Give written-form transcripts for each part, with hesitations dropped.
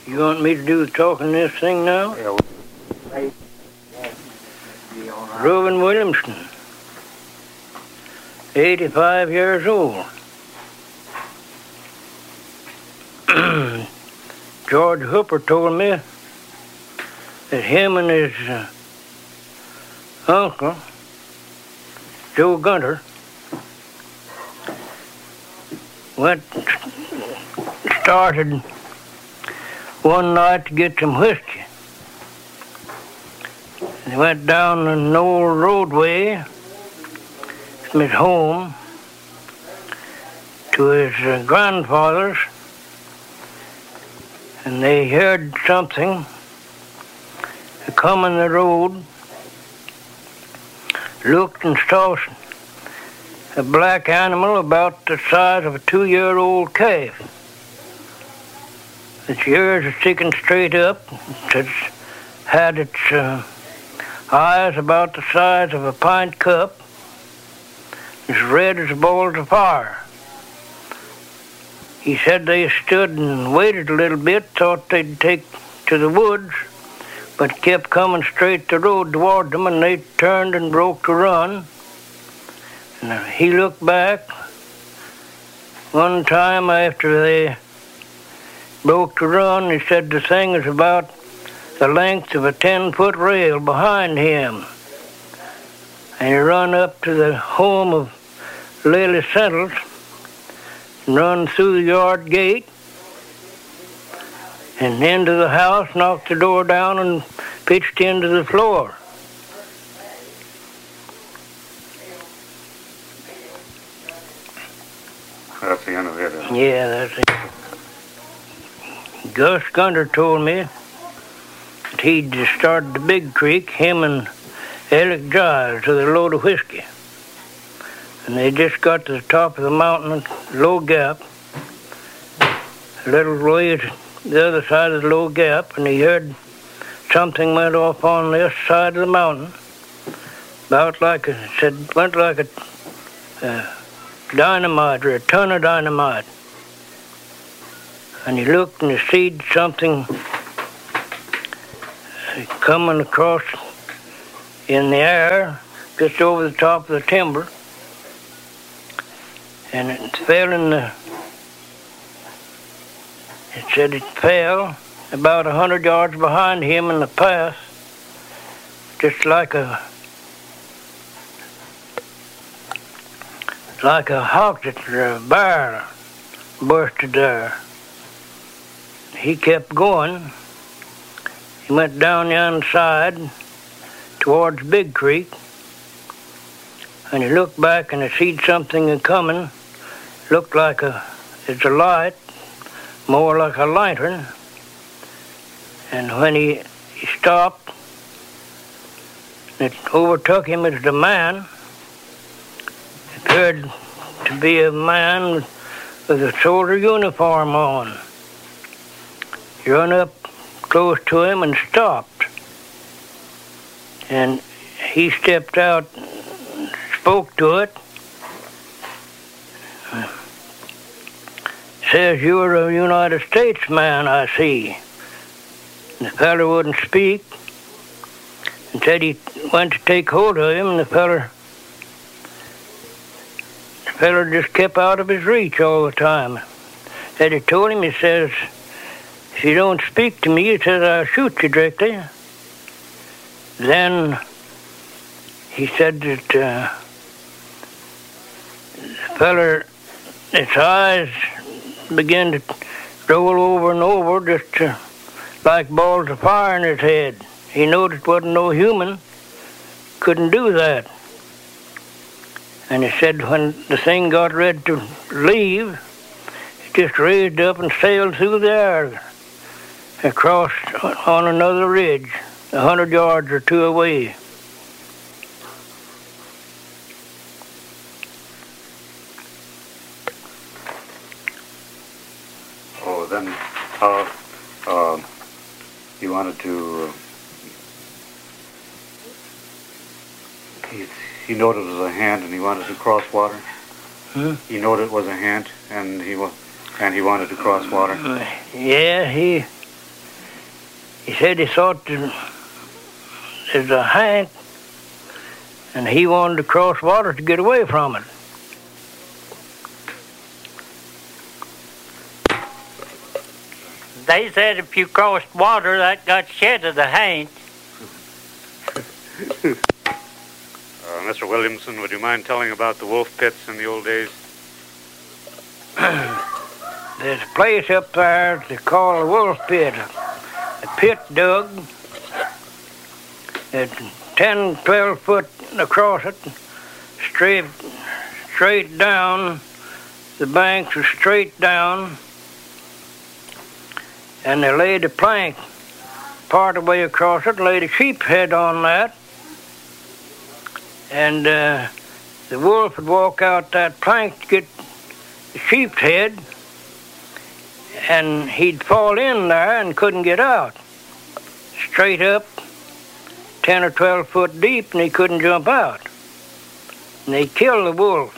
You want me to do the talking this thing now? Yeah. Reuben Williamson, 85 years old. George Hooper told me that him and his uncle, Joe Gunter, started one night to get some whiskey. They went down an old roadway from his home to his grandfather's, and they heard something coming the road, looked and saw a black animal about the size of a 2-year-old calf. Its ears are sticking straight up. It had its eyes about the size of a pint cup, as red as balls of fire. He said they stood and waited a little bit, thought they'd take to the woods, but kept coming straight the road toward them, and they turned and broke to run. And he looked back. One time after they broke to run, he said the thing was about the length of a 10-foot rail behind him. And he run up to the home of Lily Settles and run through the yard gate and into the house, knocked the door down and pitched into the floor. That's the end of it. Yeah, that's it. Gus Gunter told me that he'd started the Big Creek, him and Alec Giles, with a load of whiskey. And they just got to the top of the mountain, low gap, a little way to the other side of the low gap, and he heard something went off on this side of the mountain, about like went like a dynamite or a ton of dynamite. And he looked and he seed something coming across in the air just over the top of the timber. And it fell it said it fell about 100 yards behind him in the path, just like a hocket or a bear bursted there. He kept going. He went down the other side towards Big Creek, and he looked back and he seen something coming. Looked like it's a light, more like a lantern. And when he stopped, it overtook him as the man. It appeared to be a man with a soldier uniform on. He run up close to him and stopped. And he stepped out and spoke to it. Says, "You're a United States man, I see." And the feller wouldn't speak, and said he went to take hold of him, and the feller just kept out of his reach all the time. And he told him, he says, "If you don't speak to me," he says, "I'll shoot you directly." Then he said that the feller, its eyes began to roll over and over, just like balls of fire in his head. He noticed wasn't no human, couldn't do that. And he said when the thing got ready to leave, it just raised up and sailed through the air, across on another ridge, 100 yards or two away. Oh, then he wanted to. He noted it was a hand, and he wanted to cross water. He noted it was a hand, and he wanted to cross water. Yeah, he He said he thought there's a Hank, and he wanted to cross water to get away from it. They said if you crossed water, that got shed of the Hank. Mr. Williamson, would you mind telling about the wolf pits in the old days? There's a place up there they call the Wolf Pit. A pit dug at 10, 12 foot across it, straight down. The banks are straight down, and they laid a plank part of the way across it, laid a sheep head on that, and the wolf would walk out that plank to get the sheep's head, and he'd fall in there and couldn't get out. Straight up, 10 or 12 foot deep, and he couldn't jump out. And they killed the wolf.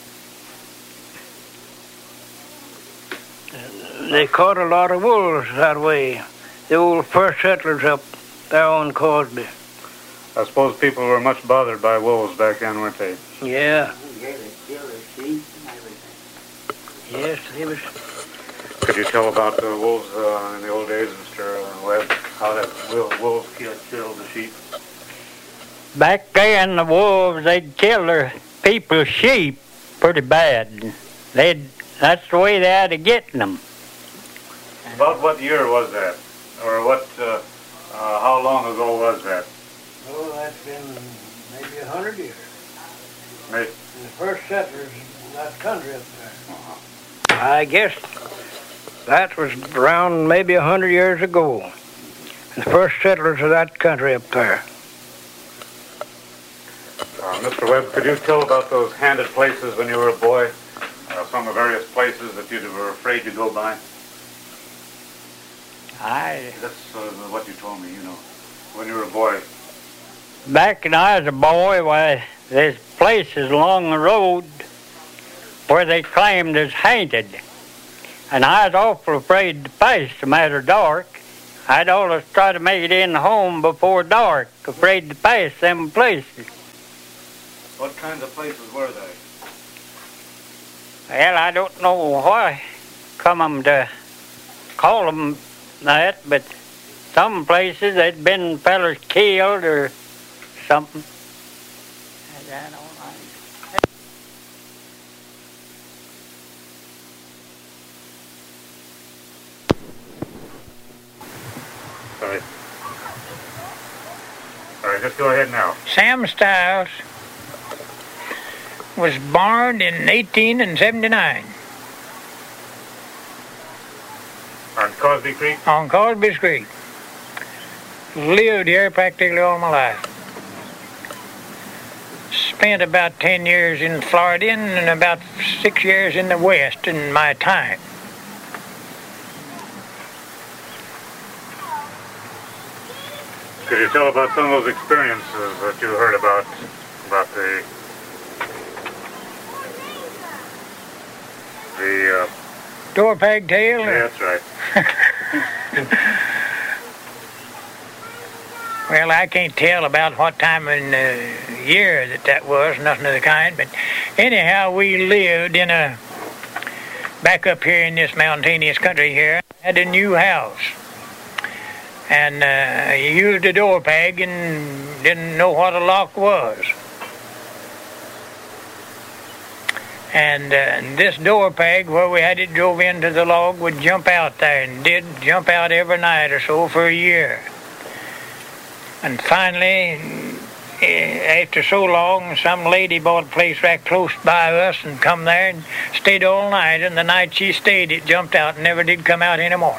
They caught a lot of wolves that way. The old first settlers up there on Cosby. I suppose people were much bothered by wolves back then, weren't they? Yeah. Yeah, they killed the sheep and everything. Yes, they was. Could you tell about the wolves in the old days, Mr. Webb? How that wolves killed the sheep? Back then, the wolves, they'd kill their people's sheep pretty bad. That's the way they had of getting them. About what year was that? Or how long ago was that? Oh, that's been maybe 100 years. Maybe. And the first settlers in that country up there. I guess that was around maybe 100 years ago. The first settlers of that country up there. Mr. Webb, could you tell about those haunted places when you were a boy? Some of the various places that you were afraid to go by? That's what you told me, when you were a boy. Back when I was a boy, why, there's places along the road where they claimed is haunted. And I was awful afraid to pass the matter dark. I'd always try to make it in home before dark, afraid to pass them places. What kinds of places were they? Well, I don't know why come 'em to call them that, but some places there'd been fellas killed or something. I don't know. Sorry. All right, just go ahead now. Sam Stiles was born in 1879 On Cosby Creek? on Cosby Creek. Lived here practically all my life. Spent about 10 years in Florida and about 6 years in the West in my time. Could you tell about some of those experiences that you heard about the Door peg tail? yeah, that's right. Well, I can't tell about what time in the year that was, nothing of the kind. But anyhow, we lived back up here in this mountainous country here, had a new house. And used a door peg and didn't know what a lock was. And this door peg, where we had it drove into the log, would jump out there, and did jump out every night or so for a year. And finally, after so long, some lady bought a place right close by us and come there and stayed all night. And the night she stayed, it jumped out and never did come out anymore.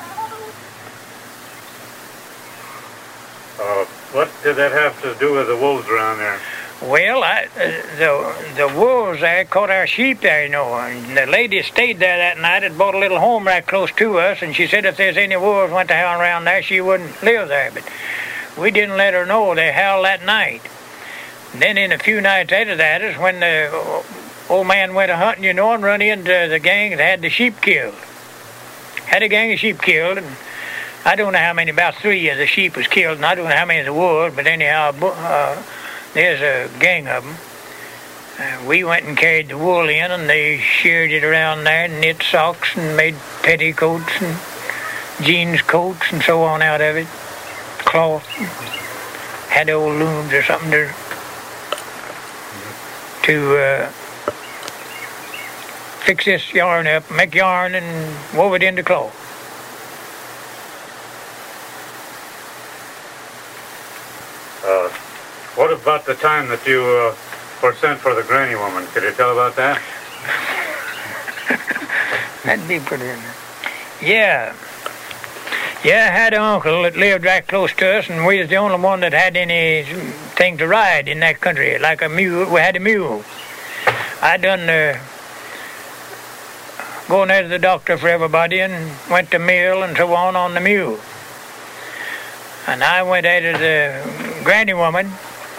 What did that have to do with the wolves around there? Well, the wolves there caught our sheep there, and the lady stayed there that night and bought a little home right close to us, and she said if there's any wolves went to howl around there, she wouldn't live there, but we didn't let her know they howled that night. And then in a few nights after that is when the old man went a-hunting, and run into the gang that had the sheep killed. Had a gang of sheep killed, and I don't know how many, about 3 of the sheep was killed, and I don't know how many there was, but anyhow, there's a gang of them. We went and carried the wool in, and they sheared it around there and knit socks and made petticoats and jeans coats and so on out of it. Cloth. Had old looms or something to fix this yarn up, make yarn and wove it into cloth. What about the time that you were sent for the granny woman? Could you tell about that? That'd be pretty. Yeah. Yeah, I had an uncle that lived right close to us, and we was the only one that had anything to ride in that country, like a mule. We had a mule. I done going there to the doctor for everybody and went to mill and so on the mule. And I went there to the granny woman.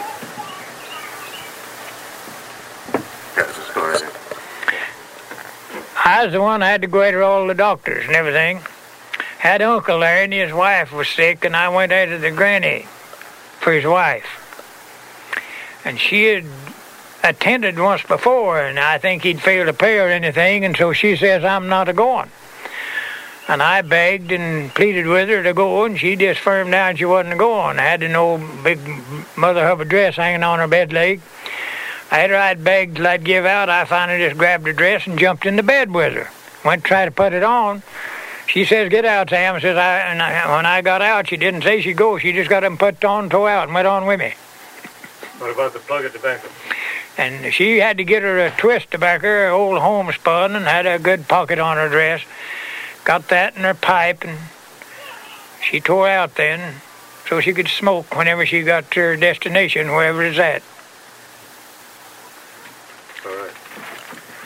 I was the one that had to go to all the doctors and everything. Had an uncle there, and his wife was sick, and I went there to the granny for his wife. And she had attended once before, and I think he'd failed to pay her anything, and so she says, I'm not a-going. And I begged and pleaded with her to go, and she just firmed down she wasn't a-going. I had an old big Mother Hubbard dress hanging on her bed leg. After I'd begged till I'd give out, I finally just grabbed the dress and jumped into bed with her. Went to try to put it on. She says, get out, Sam. Says, when I got out, she didn't say she'd go. She just got them put on, tore out, and went on with me. What about the plug of tobacco? And she had to get her a twist tobacco, old homespun, and had a good pocket on her dress. Got that in her pipe, and she tore out then, so she could smoke whenever she got to her destination, wherever it's at.